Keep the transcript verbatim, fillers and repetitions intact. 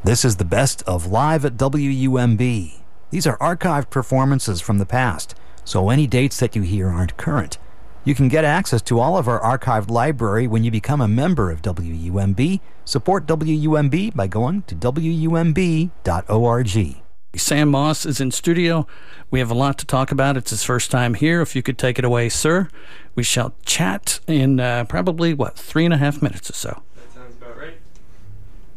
This is the best of Live at W U M B. These are archived performances from the past, so any dates that you hear aren't current. You can get access to all of our archived library when you become a member of W U M B. Support W U M B by going to W U M B dot org. Sam Moss is in studio. We have a lot to talk about. It's his first time here. If you could take it away, sir. We shall chat in uh, probably, what, three and a half minutes or so.